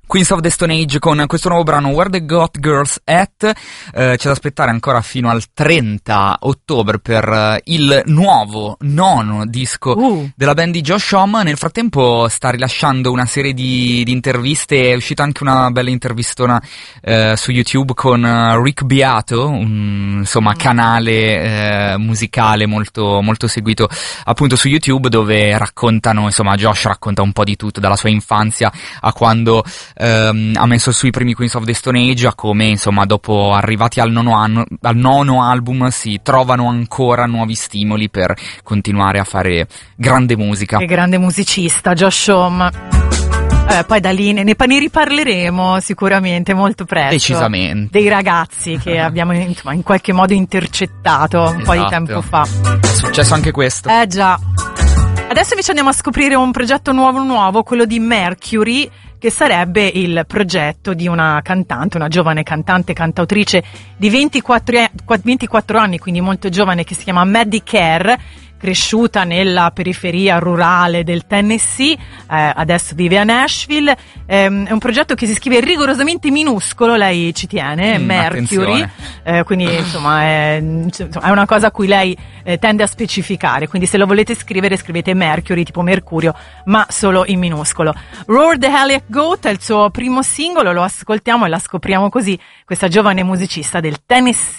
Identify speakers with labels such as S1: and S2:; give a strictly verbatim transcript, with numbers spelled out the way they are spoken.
S1: Queens of the Stone Age con questo nuovo brano Where the Got Girls At. Eh, c'è da aspettare ancora fino al trenta ottobre per eh, il nuovo nono disco uh. della band di Josh Homme. Nel frattempo sta rilasciando una serie di, di interviste, è uscita anche una bella intervistona eh, su YouTube con uh, Rick Beato, un insomma canale eh, musicale molto, molto seguito appunto su YouTube, dove raccontano, insomma Josh racconta un po' di tutto, dalla sua infanzia a quando ehm, ha messo sui primi Queens of the Stone Age, a come insomma dopo arrivati al nono anno, al nono album si trovano ancora nuovi stimoli per continuare a fare grande musica.
S2: Che grande musicista Josh Homme. Eh, poi da lì ne, ne riparleremo sicuramente molto presto.
S1: Decisamente.
S2: Dei ragazzi che abbiamo insomma, in qualche modo intercettato un
S1: esatto.
S2: po' di tempo fa.
S1: È successo anche questo.
S2: Eh già. Adesso invece andiamo a scoprire un progetto nuovo nuovo, quello di Mercury, che sarebbe il progetto di una cantante, una giovane cantante, cantautrice di ventiquattro anni, quindi molto giovane, che si chiama Maddie Kerr, cresciuta nella periferia rurale del Tennessee, eh, adesso vive a Nashville. Ehm, è un progetto che si scrive rigorosamente minuscolo, lei ci tiene, mm, Mercury, eh, quindi insomma è, è una cosa a cui lei eh, tende a specificare, quindi se lo volete scrivere scrivete Mercury, tipo Mercurio, ma solo in minuscolo. Roar the Helliac Goat è il suo primo singolo, lo ascoltiamo e la scopriamo così, questa giovane musicista del Tennessee.